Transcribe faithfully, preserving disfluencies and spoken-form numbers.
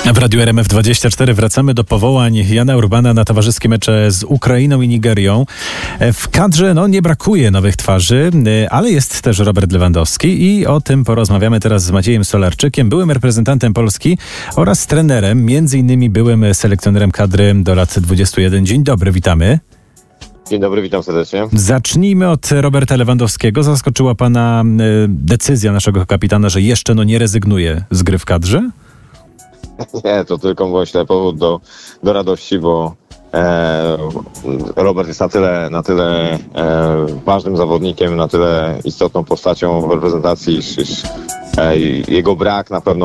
W Radiu R M F dwadzieścia cztery wracamy do powołań Jana Urbana na towarzyskie mecze z Ukrainą i Nigerią. W kadrze no, nie brakuje nowych twarzy, ale jest też Robert Lewandowski i o tym porozmawiamy teraz z Maciejem Solarczykiem, byłym reprezentantem Polski oraz trenerem, między innymi byłym selekcjonerem kadry do lat dwudziestu jeden. Dzień dobry, witamy. Dzień dobry, witam serdecznie. Zacznijmy od Roberta Lewandowskiego. Zaskoczyła pana decyzja naszego kapitana, że jeszcze no, nie rezygnuje z gry w kadrze? Nie, to tylko myślę powód do, do radości, bo e, Robert jest na tyle, na tyle e, ważnym zawodnikiem, na tyle istotną postacią w reprezentacji, iż, iż e, jego brak na pewno